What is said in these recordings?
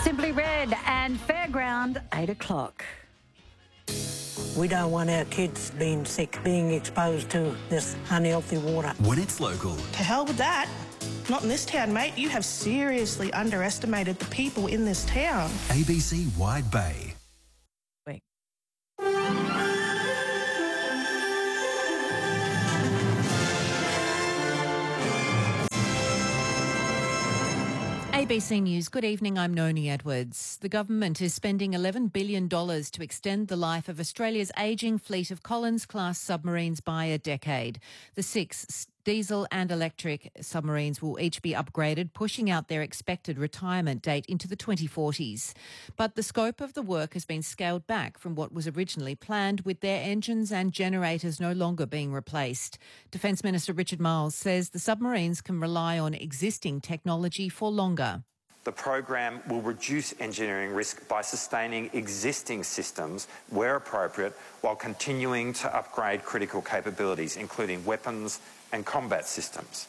Simply Red and Fairground, 8 o'clock. We don't want our kids being sick, being exposed to this unhealthy water. When it's local. To hell with that. Not in this town, mate. You have seriously underestimated the people in this town. ABC Wide Bay. ABC News. Good evening, I'm Noni Edwards. The government is spending $11 billion to extend the life of Australia's ageing fleet of Collins-class submarines by a decade. The 6 diesel and electric submarines will each be upgraded, pushing out their expected retirement date into the 2040s. But the scope of the work has been scaled back from what was originally planned, with their engines and generators no longer being replaced. Defence Minister Richard Marles says the submarines can rely on existing technology for longer. The program will reduce engineering risk by sustaining existing systems where appropriate, while continuing to upgrade critical capabilities, including weapons and combat systems.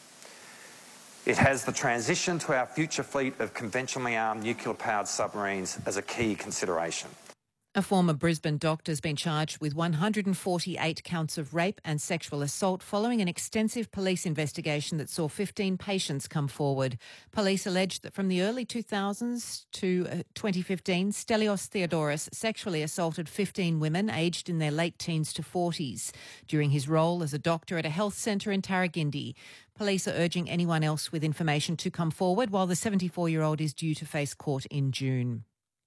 It has the transition to our future fleet of conventionally armed nuclear-powered submarines as a key consideration. A former Brisbane doctor has been charged with 148 counts of rape and sexual assault following an extensive police investigation that saw 15 patients come forward. Police alleged that from the early 2000s to 2015, Stelios Theodoros sexually assaulted 15 women aged in their late teens to 40s during his role as a doctor at a health centre in Tarragindi. Police are urging anyone else with information to come forward, while the 74-year-old is due to face court in June.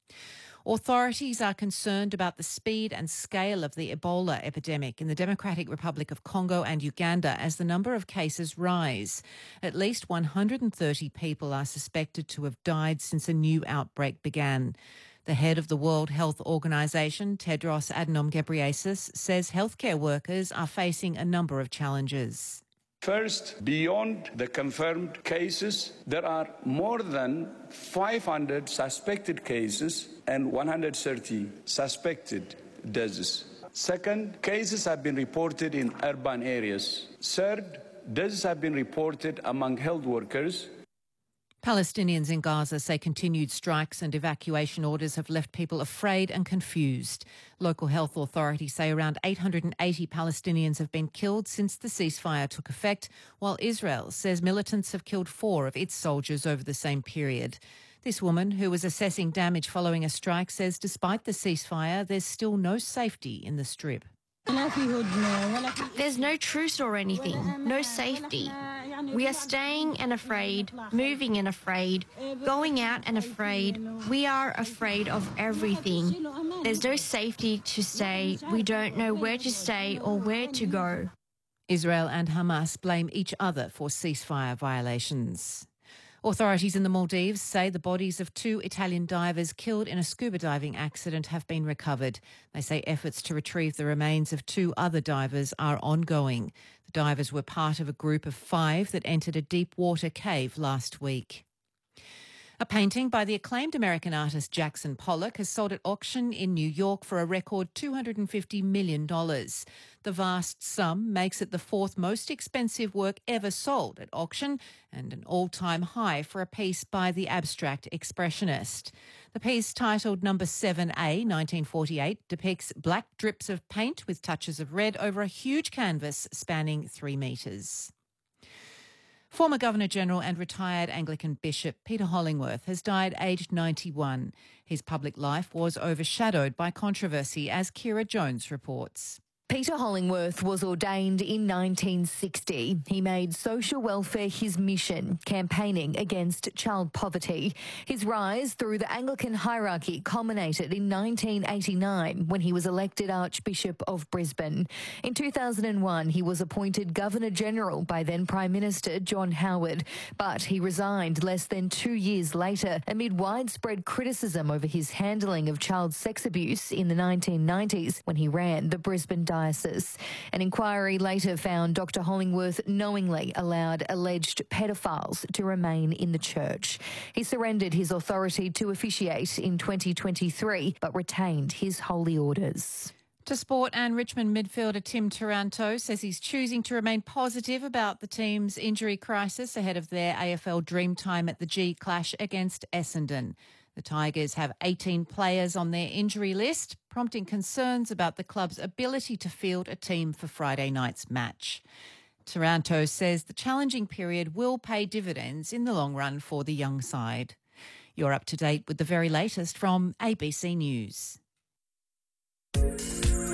Authorities are concerned about the speed and scale of the Ebola epidemic in the Democratic Republic of Congo and Uganda as the number of cases rise. At least 130 people are suspected to have died since a new outbreak began. The head of the World Health Organization, Tedros Adhanom Ghebreyesus, says healthcare workers are facing a number of challenges. First, beyond the confirmed cases, there are more than 500 suspected cases and 130 suspected deaths. Second, cases have been reported in urban areas. Third, deaths have been reported among health workers. Palestinians in Gaza say continued strikes and evacuation orders have left people afraid and confused. Local health authorities say around 880 Palestinians have been killed since the ceasefire took effect, while Israel says militants have killed 4 of its soldiers over the same period. This woman, who was assessing damage following a strike, says despite the ceasefire, there's still no safety in the Strip. There's no truce or anything, no safety. We are staying and afraid, moving and afraid, going out and afraid. We are afraid of everything. There's no safety to stay. We don't know where to stay or where to go. Israel and Hamas blame each other for ceasefire violations. Authorities in the Maldives say the bodies of 2 Italian divers killed in a scuba diving accident have been recovered. They say efforts to retrieve the remains of 2 other divers are ongoing. The divers were part of a group of 5 that entered a deep water cave last week. A painting by the acclaimed American artist Jackson Pollock has sold at auction in New York for a record $250 million. The vast sum makes it the 4th most expensive work ever sold at auction and an all-time high for a piece by the abstract expressionist. The piece, titled Number 7A, 1948, depicts black drips of paint with touches of red over a huge canvas spanning 3 metres. Former Governor-General and retired Anglican Bishop Peter Hollingworth has died aged 91. His public life was overshadowed by controversy, as Kira Jones reports. Peter Hollingworth was ordained in 1960. He made social welfare his mission, campaigning against child poverty. His rise through the Anglican hierarchy culminated in 1989 when he was elected Archbishop of Brisbane. In 2001, he was appointed Governor-General by then Prime Minister John Howard, but he resigned less than 2 years later amid widespread criticism over his handling of child sex abuse in the 1990s when he ran the Brisbane Diocese. An inquiry later found Dr Hollingworth knowingly allowed alleged pedophiles to remain in the church. He surrendered his authority to officiate in 2023 but retained his holy orders. To sport, and Richmond midfielder Tim Taranto says he's choosing to remain positive about the team's injury crisis ahead of their AFL dream time at the G Clash against Essendon. The Tigers have 18 players on their injury list, prompting concerns about the club's ability to field a team for Friday night's match. Taranto says the challenging period will pay dividends in the long run for the young side. You're up to date with the very latest from ABC News.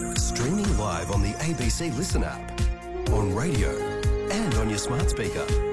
Streaming live on the ABC Listen app, on radio and on your smart speaker.